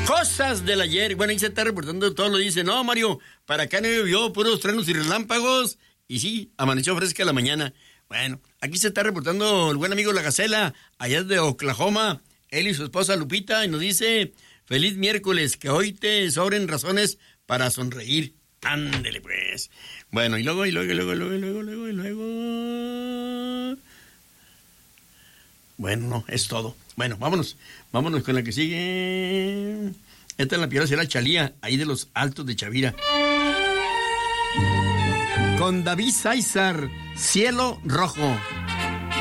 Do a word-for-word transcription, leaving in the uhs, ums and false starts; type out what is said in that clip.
Cosas del ayer. Bueno, ahí se está reportando todo, lo dice. No, Mario, para acá no llovió, puros truenos y relámpagos. Y sí, amaneció fresca la mañana. Bueno, aquí se está reportando el buen amigo La Gacela, allá de Oklahoma. Él y su esposa Lupita, y nos dice: feliz miércoles, que hoy te sobren razones para sonreír. Ándele, pues. Bueno, y luego, y luego, y luego, y luego, y luego, y luego, y luego. Bueno, no, es todo. Bueno, vámonos. Vámonos con la que sigue. Esta es la piedra, será Chalía, ahí de los Altos de Chavira. Con David César, Cielo Rojo.